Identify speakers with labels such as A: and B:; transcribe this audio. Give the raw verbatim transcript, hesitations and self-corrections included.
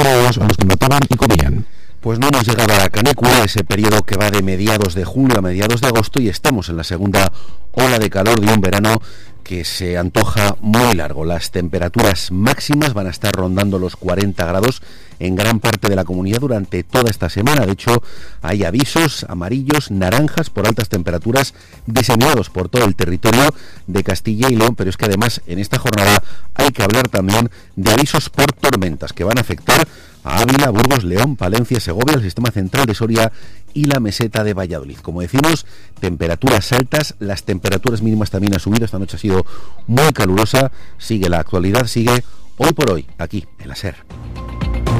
A: todos los que mataban y comían.
B: Pues no hemos llegado a la canícula, ese periodo que va de mediados de julio a mediados de agosto, y estamos en la segunda ola de calor de un verano que se antoja muy largo. Las temperaturas máximas van a estar rondando los cuarenta grados en gran parte de la comunidad durante toda esta semana. De hecho, hay avisos amarillos, naranjas por altas temperaturas diseminados por todo el territorio de Castilla y León, pero es que además en esta jornada hay que hablar también de avisos por tormentas que van a afectar a Ávila, Burgos, León, Palencia, Segovia, el sistema central de Soria y la meseta de Valladolid. Como decimos, temperaturas altas, las temperaturas mínimas también han subido, esta noche ha sido muy calurosa, sigue la actualidad, sigue hoy por hoy, aquí en la SER.